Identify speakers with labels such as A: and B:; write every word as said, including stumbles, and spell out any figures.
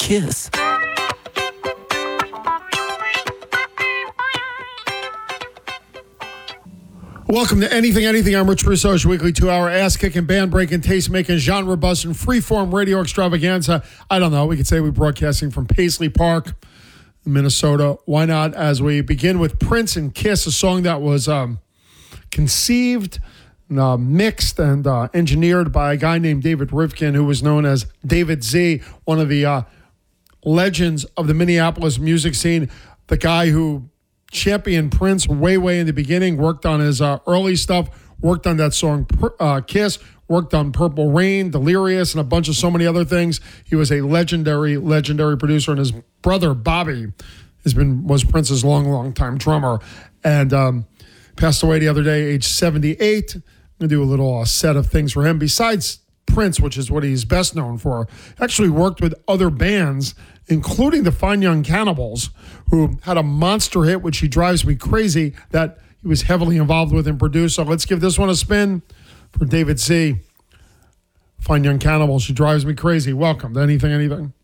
A: Kiss.
B: Welcome to Anything Anything. I'm Rich Russo's weekly two-hour ass-kicking, band-breaking, taste-making, genre-busting, free-form radio extravaganza. I don't know. We could say we're broadcasting from Paisley Park, Minnesota. Why not? As we begin with Prince and Kiss, a song that was um, conceived, uh, mixed, and uh, engineered by a guy named David Rivkin, who was known as David Z, one of the uh, legends of the Minneapolis music scene, the guy who championed Prince way, way in the beginning, worked on his uh, early stuff, worked on that song uh, Kiss, worked on Purple Rain, Delirious, and a bunch of so many other things. He was a legendary, legendary producer, and his brother, Bobby, has been was Prince's long, long time drummer, and um, passed away the other day, age seventy-eight. I'm going to do a little uh, set of things for him. Besides Prince, which is what he's best known for, actually worked with other bands, including the Fine Young Cannibals, who had a monster hit, which he drives me crazy, that he was heavily involved with and produced. So let's give this one a spin for David Z. Fine Young Cannibals, she drives me crazy. Welcome to Anything Anything.